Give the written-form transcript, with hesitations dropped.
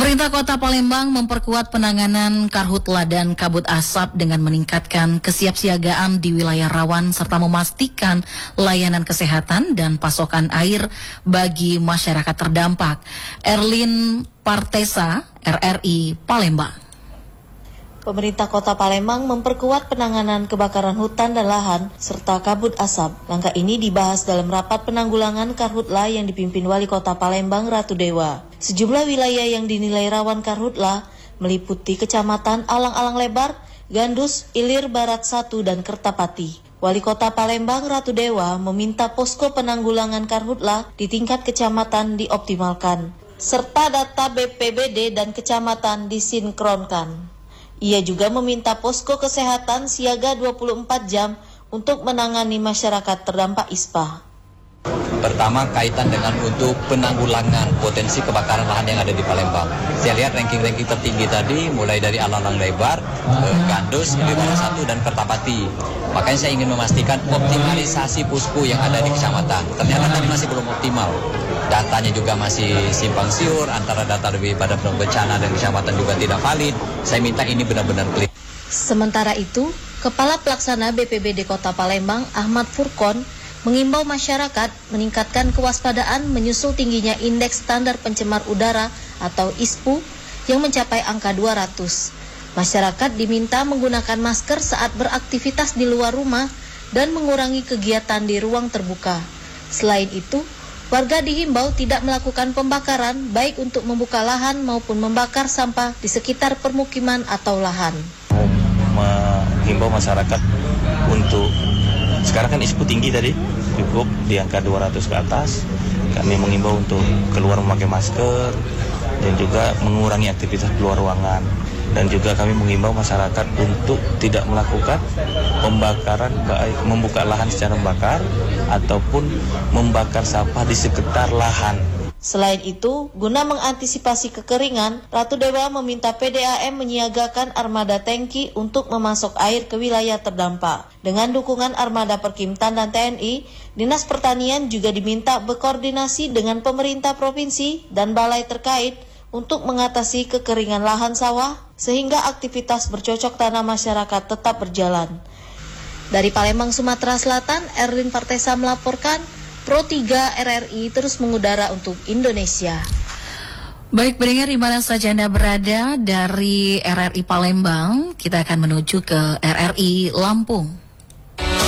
Pemerintah Kota Palembang memperkuat penanganan karhutla dan kabut asap dengan meningkatkan kesiapsiagaan di wilayah rawan serta memastikan layanan kesehatan dan pasokan air bagi masyarakat terdampak. Erlin Partesa, RRI Palembang. Pemerintah Kota Palembang memperkuat penanganan kebakaran hutan dan lahan serta kabut asap. Langkah ini dibahas dalam rapat penanggulangan karhutla yang dipimpin Wali Kota Palembang Ratu Dewa. Sejumlah wilayah yang dinilai rawan karhutla meliputi Kecamatan Alang-Alang Lebar, Gandus, Ilir Barat 1 dan Kertapati. Wali Kota Palembang Ratu Dewa meminta posko penanggulangan karhutla di tingkat kecamatan dioptimalkan, serta data BPBD dan kecamatan disinkronkan. Ia juga meminta posko kesehatan siaga 24 jam untuk menangani masyarakat terdampak ISPA. Pertama, kaitan dengan untuk penanggulangan potensi kebakaran lahan yang ada di Palembang. Saya lihat ranking-ranking tertinggi tadi mulai dari Alang-Alang Lebar, Gandus, Barat 1 dan Kertapati. Makanya saya ingin memastikan optimalisasi posko yang ada di kecamatan. Ternyata tadi masih belum optimal. Datanya juga masih simpang siur, antara data lebih pada bencana dan kecamatan juga tidak valid. Saya minta ini benar-benar clear. Sementara itu, Kepala Pelaksana BPBD Kota Palembang Ahmad Furkon mengimbau masyarakat meningkatkan kewaspadaan menyusul tingginya indeks standar pencemar udara atau ISPU yang mencapai angka 200. Masyarakat diminta menggunakan masker saat beraktivitas di luar rumah dan mengurangi kegiatan di ruang terbuka. Selain itu, warga dihimbau tidak melakukan pembakaran baik untuk membuka lahan maupun membakar sampah di sekitar permukiman atau lahan. Menghimbau masyarakat untuk, sekarang kan ISPU tinggi tadi, cukup di angka 200 ke atas. Kami menghimbau untuk keluar memakai masker dan juga mengurangi aktivitas keluar ruangan. Dan juga kami menghimbau masyarakat untuk tidak melakukan pembakaran, baik membuka lahan secara membakar ataupun membakar sampah di sekitar lahan. Selain itu, guna mengantisipasi kekeringan, Ratu Dewa meminta PDAM menyiagakan armada tangki untuk memasok air ke wilayah terdampak. Dengan dukungan armada Perkimtan dan TNI, Dinas Pertanian juga diminta berkoordinasi dengan pemerintah provinsi dan balai terkait untuk mengatasi kekeringan lahan sawah sehingga aktivitas bercocok tanam masyarakat tetap berjalan. Dari Palembang, Sumatera Selatan, Erlin Partesa melaporkan. Pro 3 RRI terus mengudara untuk Indonesia. Baik, pendengar di mana saja Anda berada, dari RRI Palembang, kita akan menuju ke RRI Lampung.